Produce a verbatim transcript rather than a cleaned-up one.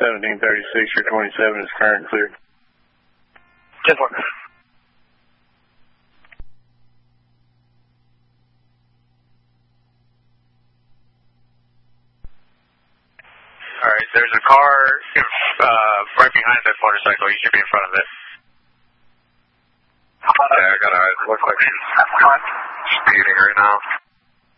seventeen thirty-six, your twenty-seven is current clear. ten four. Alright, there's a car uh, right behind that motorcycle. You should be in front of it. Yeah, I got eyes. Looks like she's speeding right now.